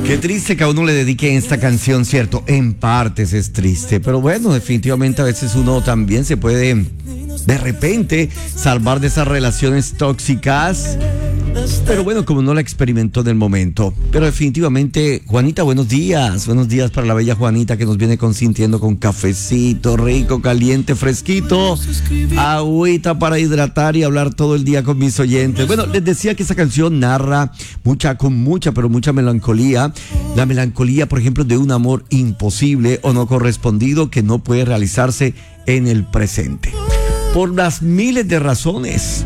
Qué triste que a uno le dediquen esta canción, ¿cierto? En partes es triste, pero bueno, definitivamente a veces uno también se puede de repente salvar de esas relaciones tóxicas. Pero bueno, como no la experimentó en el momento. Pero definitivamente, Juanita, buenos días. Buenos días para la bella Juanita que nos viene consintiendo con cafecito rico, caliente, fresquito, agüita para hidratar y hablar todo el día con mis oyentes. Bueno, les decía que esa canción narra mucha melancolía. La melancolía, por ejemplo, de un amor imposible o no correspondido que no puede realizarse en el presente. Por las miles de razones.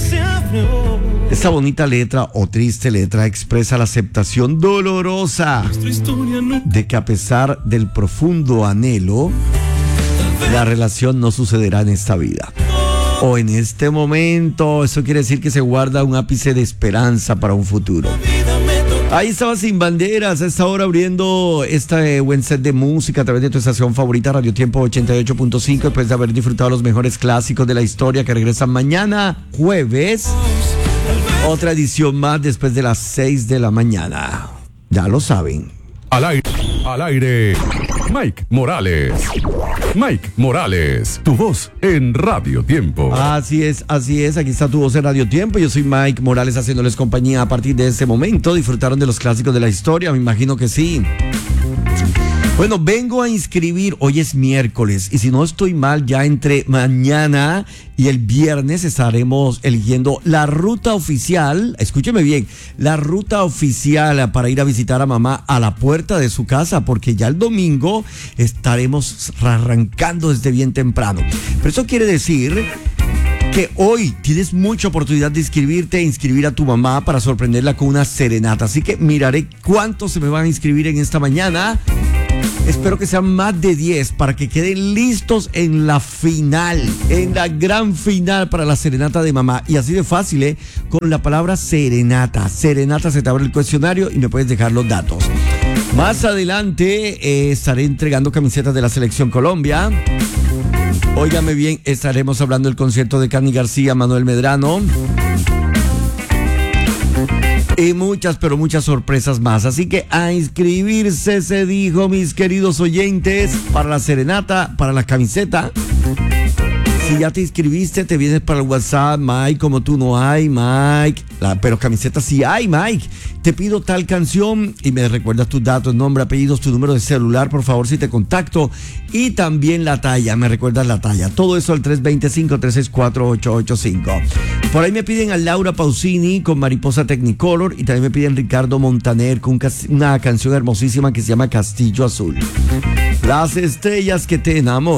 Esta bonita letra o triste letra expresa la aceptación dolorosa de que a pesar del profundo anhelo, la relación no sucederá en esta vida o en este momento. Eso quiere decir que se guarda un ápice de esperanza para un futuro. Ahí estaba Sin Banderas, a esta hora abriendo este buen set de música a través de tu estación favorita, Radio Tiempo 88.5, después de haber disfrutado los mejores clásicos de la historia que regresan mañana, jueves. Otra edición más después de las 6 de la mañana. Ya lo saben. Al aire, Mike Morales. Mike Morales, tu voz en Radio Tiempo. Así es. Aquí está tu voz en Radio Tiempo. Yo soy Mike Morales haciéndoles compañía a partir de este momento. ¿Disfrutaron de los clásicos de la historia? Me imagino que sí. Bueno, vengo a inscribir, hoy es miércoles, y si no estoy mal, ya entre mañana y el viernes estaremos eligiendo la ruta oficial, escúcheme bien, la ruta oficial para ir a visitar a mamá a la puerta de su casa, porque ya el domingo estaremos arrancando desde bien temprano. Pero eso quiere decir que hoy tienes mucha oportunidad de inscribir a tu mamá para sorprenderla con una serenata. Así que miraré cuántos se me van a inscribir en esta mañana. Espero que sean más de 10 para que queden listos en la final, en la gran final para la serenata de mamá. Y así de fácil, con la palabra serenata. Serenata, se te abre el cuestionario y me puedes dejar los datos. Más adelante estaré entregando camisetas de la Selección Colombia. Óigame bien, estaremos hablando del concierto de Cani García, Manuel Medrano. Y muchas sorpresas más. Así que a inscribirse se dijo, mis queridos oyentes, para la serenata, para la camiseta. Si ya te inscribiste, te vienes para el WhatsApp, Mike, como tú no hay, Mike. Pero camiseta sí hay, Mike. Te pido tal canción y me recuerdas tus datos, nombre, apellidos, tu número de celular, por favor, si te contacto. Y también la talla, me recuerdas la talla. Todo eso al 325-364-885. Por ahí me piden a Laura Pausini con Mariposa Technicolor y también me piden Ricardo Montaner con una canción hermosísima que se llama Castillo Azul. Las estrellas que te enamoran.